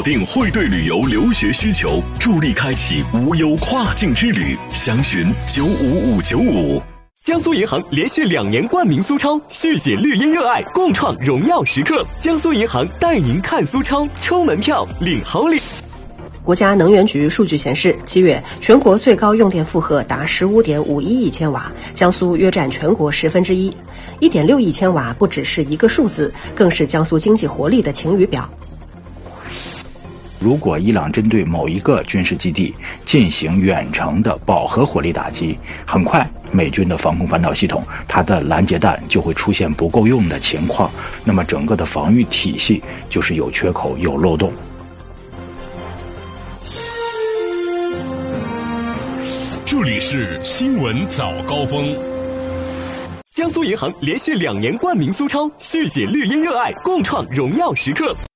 定汇兑旅游留学需求，助力开启无忧跨境之旅。详询95595。 江苏银行连续2年冠名苏超，续写绿茵热爱，共创荣耀时刻。江苏银行带您看苏超，抽门票领好礼。 国家能源局数据显示，7月全国最高用电负荷达15.51亿千瓦，江苏约占全国1/10。1.6亿千瓦不只是一个数字，更是江苏经济活力的晴雨表。 如果伊朗针对某一个军事基地进行远程的饱和火力打击，很快美军的防空反导系统它的拦截弹就会出现不够用的情况，那么整个的防御体系就是有缺口有漏洞。 这里是新闻早高峰。 江苏银行连续2年冠名苏超，续写绿茵热爱，共创荣耀时刻。